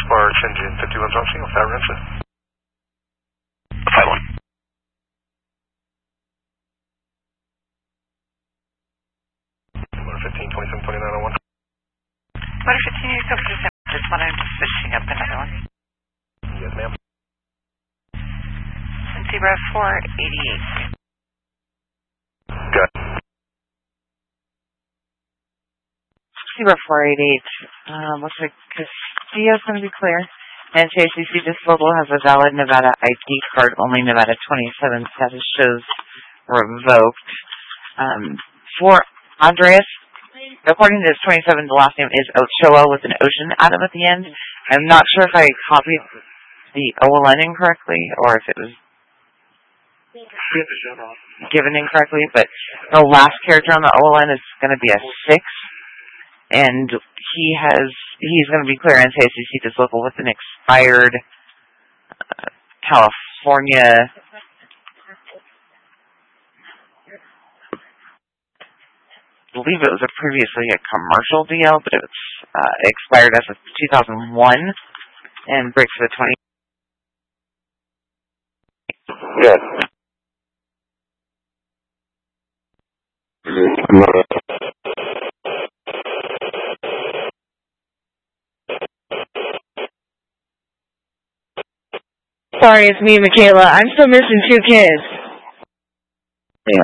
Explorer Shenzhen 51 Johnson, what's that Rensa? 51. Motor 15, 27, 2901. Motor 15, you come to just wanted to fishing up another one. Yes, ma'am. 0488. Good. 0488. Looks like Castillo's going to be clear. NCACC Disposal has a valid Nevada ID card, only Nevada 27 status shows revoked. For Andreas, according to this 27, the last name is Ochoa with an ocean atom at the end. I'm not sure if I copied the OLN incorrectly or if it was given incorrectly, but the last character on the OLN is going to be a 6, and he's going to be clear NCACC Dislocal with an expired California I believe it was previously a commercial DL, but it's expired as of 2001 and breaks the 20. Good. Sorry, it's me, Michaela. I'm still missing 2 kids. Yeah.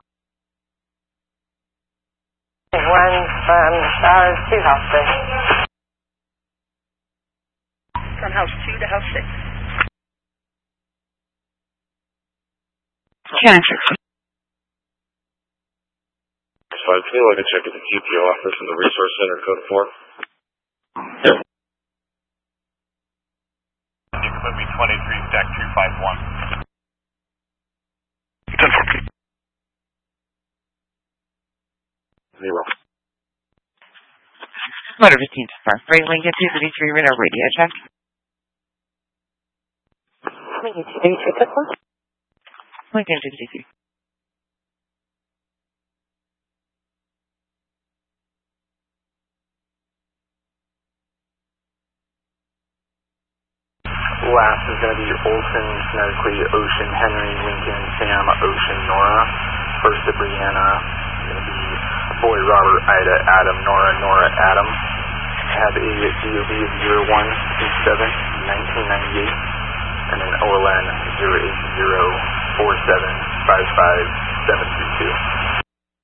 1 from 2 house 6. From house 2 to house 6. Cancer. So I feel like I check at the QPO office in the Resource Center, code 4. Yeah. You can put me 23, stack 251. 10-4. 0. Motor 15 to far. Freight Lincoln 233 radar radio check. Lincoln 233 took 1. Lincoln 233. Last is going to be Olson, phonetically Ocean, Henry, Lincoln, Sam, Ocean, Nora. First to Brianna, going to be Boy, Robert, Ida, Adam, Nora, Nora, Adam. Have a DOB of 0127, 1998, and an OLN 0804755 732.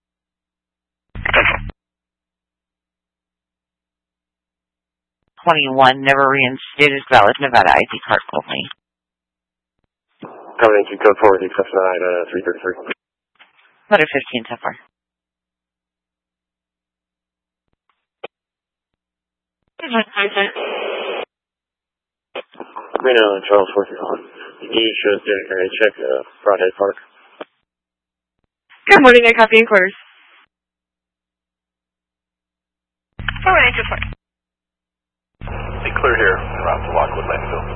21, never reinstated, valid Nevada ID card only. Coming into code 4 with the exception of Ida 333. Motor 15 so far. Green Island, Charles 431. You should check Broadhead Park. Good morning, I copy in quarters. 4184. Be clear here, around to Lockwood Landfill.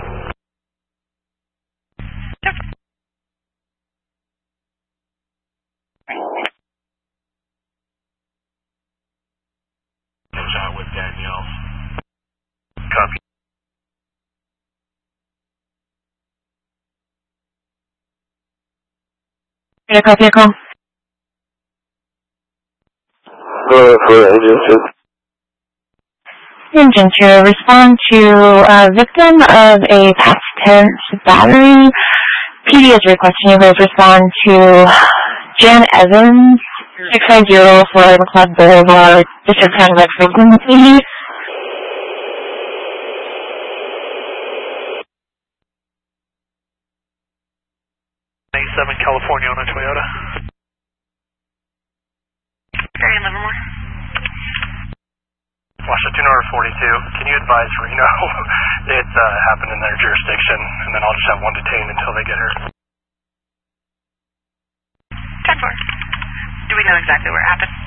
Shot with Danielle. Copy. Can I copy a call? Engine to respond to a victim of a past tense battery. PD is requesting you guys respond to Jan Evans, 690 Florida Club Boulevard, District County of Frequency. 97 California on a Toyota. Very Livermore. Washington R42, can you advise Reno it's happened in their jurisdiction, and then I'll just have one detained until they get her. 10-4. Do we know exactly where it happened?